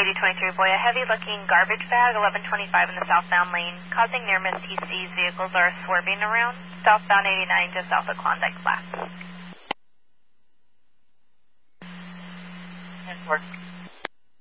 8023 boy, a heavy-looking garbage bag, 1125 in the southbound lane, causing near-miss ECs. Vehicles are swerving around. Southbound 89 just south of Klondike Flats. 10-4.